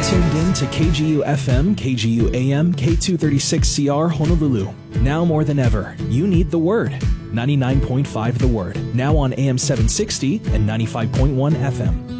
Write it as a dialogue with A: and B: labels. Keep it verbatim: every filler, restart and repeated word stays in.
A: tuned in to K G U F M, K G U A M, K two thirty-six C R Honolulu. Now more than ever, you need the Word. ninety-nine point five The Word, now on A M seven sixty and ninety-five point one F M.